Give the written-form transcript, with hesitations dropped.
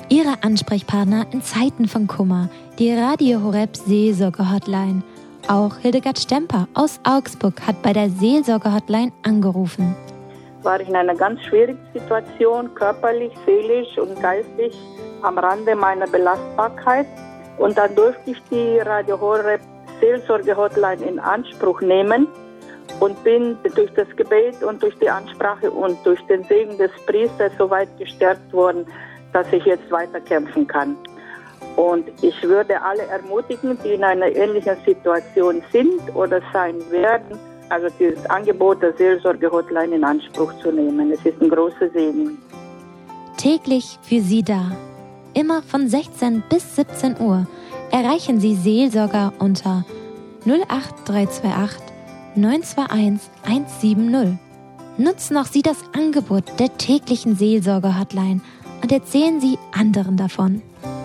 Ihre Ansprechpartner in Zeiten von Kummer, die Radio Horeb Seelsorge-Hotline. Auch Hildegard Stemper aus Augsburg hat bei der Seelsorge-Hotline angerufen. War ich in einer ganz schwierigen Situation, körperlich, seelisch und geistig, am Rande meiner Belastbarkeit. Und dann durfte ich die Radio Horeb Seelsorge-Hotline in Anspruch nehmen und bin durch das Gebet und durch die Ansprache und durch den Segen des Priesters so weit gestärkt worden, dass ich jetzt weiterkämpfen kann. Und ich würde alle ermutigen, die in einer ähnlichen Situation sind oder sein werden, also dieses Angebot der Seelsorge-Hotline in Anspruch zu nehmen. Es ist ein großer Segen. Täglich für Sie da. Immer von 16 bis 17 Uhr erreichen Sie Seelsorger unter 08328 921 170. Nutzen auch Sie das Angebot der täglichen Seelsorge-Hotline und erzählen Sie anderen davon.